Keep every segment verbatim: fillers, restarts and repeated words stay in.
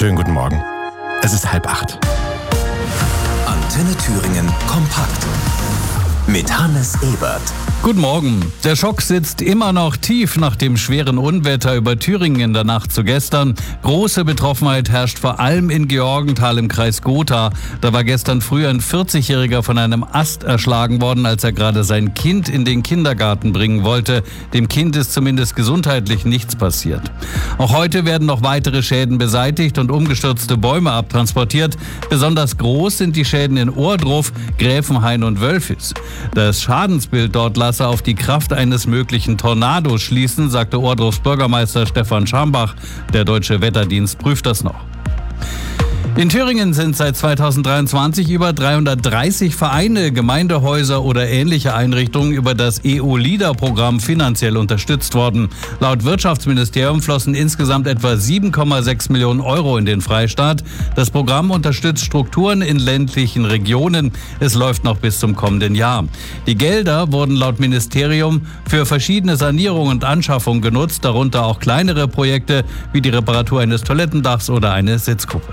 Schönen guten Morgen. Es ist halb acht. Antenne Thüringen kompakt mit Hannes Ebert. Guten Morgen. Der Schock sitzt immer noch tief nach dem schweren Unwetter über Thüringen in der Nacht zu gestern. Große Betroffenheit herrscht vor allem in Georgenthal im Kreis Gotha. Da war gestern früh ein vierzigjähriger von einem Ast erschlagen worden, als er gerade sein Kind in den Kindergarten bringen wollte. Dem Kind ist zumindest gesundheitlich nichts passiert. Auch heute werden noch weitere Schäden beseitigt und umgestürzte Bäume abtransportiert. Besonders groß sind die Schäden in Ohrdruf, Gräfenhain und Wölfis. Das Schadensbild dort lasse auf die Kraft eines möglichen Tornados schließen, sagte Ohrdrufs Bürgermeister Stefan Schambach. Der Deutsche Wetterdienst prüft das noch. In Thüringen sind seit zweitausenddreiundzwanzig über dreihundertdreißig Vereine, Gemeindehäuser oder ähnliche Einrichtungen über das E U-LEADER-Programm finanziell unterstützt worden. Laut Wirtschaftsministerium flossen insgesamt etwa sieben Komma sechs Millionen Euro in den Freistaat. Das Programm unterstützt Strukturen in ländlichen Regionen. Es läuft noch bis zum kommenden Jahr. Die Gelder wurden laut Ministerium für verschiedene Sanierungen und Anschaffungen genutzt, darunter auch kleinere Projekte wie die Reparatur eines Toilettendachs oder eine Sitzgruppe.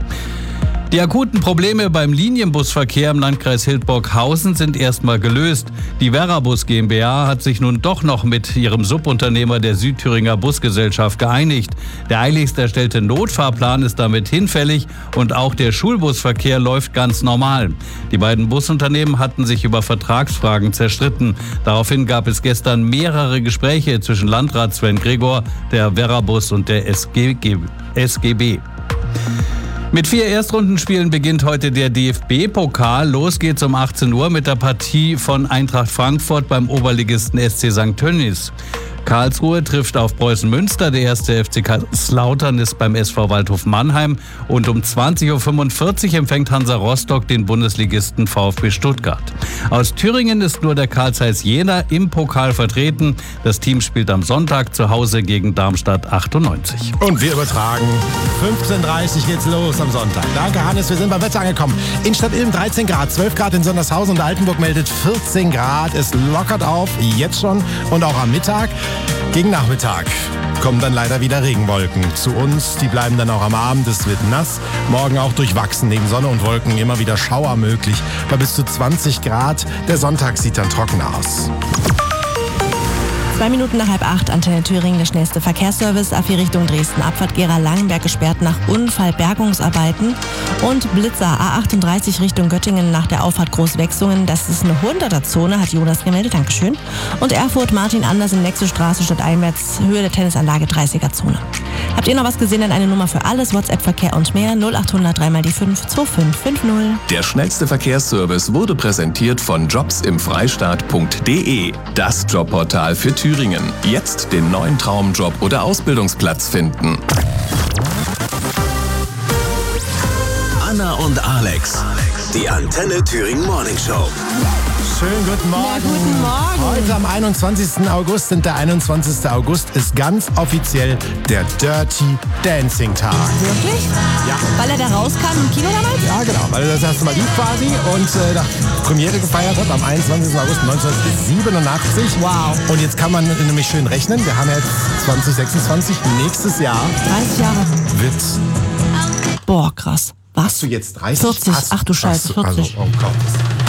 Die akuten Probleme beim Linienbusverkehr im Landkreis Hildburghausen sind erstmal gelöst. Die Verabus GmbH hat sich nun doch noch mit ihrem Subunternehmer der Südthüringer Busgesellschaft geeinigt. Der eiligst erstellte Notfahrplan ist damit hinfällig und auch der Schulbusverkehr läuft ganz normal. Die beiden Busunternehmen hatten sich über Vertragsfragen zerstritten. Daraufhin gab es gestern mehrere Gespräche zwischen Landrat Sven Gregor, der Verabus und der S G B. Mit vier Erstrundenspielen beginnt heute der D F B-Pokal. Los geht's um achtzehn Uhr mit der Partie von Eintracht Frankfurt beim Oberligisten S C Sankt Tönnies. Karlsruhe trifft auf Preußen Münster, der erste F C Kaiserslautern ist beim S V Waldhof Mannheim und um zwanzig Uhr fünfundvierzig empfängt Hansa Rostock den Bundesligisten VfB Stuttgart. Aus Thüringen ist nur der Carl Zeiss Jena im Pokal vertreten. Das Team spielt am Sonntag zu Hause gegen Darmstadt achtundneunzig. Und wir übertragen. fünfzehn Uhr dreißig geht's los am Sonntag. Danke, Hannes. Wir sind beim Wetter angekommen. In Stadt Ilm dreizehn Grad, zwölf Grad in Sondershausen und Altenburg meldet vierzehn Grad. Es lockert auf, jetzt schon und auch am Mittag. Gegen Nachmittag kommen dann leider wieder Regenwolken zu uns. Die bleiben dann auch am Abend. Es wird nass. Morgen auch durchwachsen. Neben Sonne und Wolken immer wieder Schauer möglich. Bei bis zu zwanzig Grad. Der Sonntag sieht dann trocken aus. Zwei Minuten nach halb acht, Antenne Thüringen, der schnellste Verkehrsservice. A vier Richtung Dresden, Abfahrt Gera-Langenberg gesperrt nach Unfallbergungsarbeiten. Und Blitzer A achtunddreißig Richtung Göttingen nach der Auffahrt Großwechsungen. Das ist eine hunderter-Zone, hat Jonas gemeldet, Dankeschön. Und Erfurt, Martin Anders in Nexusstraße statt Einwärts, Höhe der Tennisanlage dreißiger-Zone. Habt ihr noch was gesehen? Dann eine Nummer für alles, WhatsApp-Verkehr und mehr, null achthundert drei mal die fünf zwei fünf fünf null. Der schnellste Verkehrsservice wurde präsentiert von jobs im freistaat punkt de, das Jobportal für Thüringen. Jetzt den neuen Traumjob oder Ausbildungsplatz finden. Anna und Alex, die Antenne Thüringen Morning Show. Schönen guten Morgen. Ja, guten Morgen. Heute am einundzwanzigsten August und der einundzwanzigste August ist ganz offiziell der Dirty Dancing Tag. Wirklich? Ja. Weil er da rauskam im Kino damals? Ja, genau, weil er das erste Mal lief quasi und äh, da Premiere gefeiert hat am einundzwanzigsten August neunzehnhundertsiebenundachtzig. Wow. Und jetzt kann man nämlich schön rechnen. Wir haben jetzt zwanzig sechsundzwanzig, nächstes Jahr dreißig Jahre. wird's. Boah, krass. Was? Hast du jetzt dreißig? vierzig. Hast, Ach du Scheiße, hast du, vierzig. Also, oh Gott.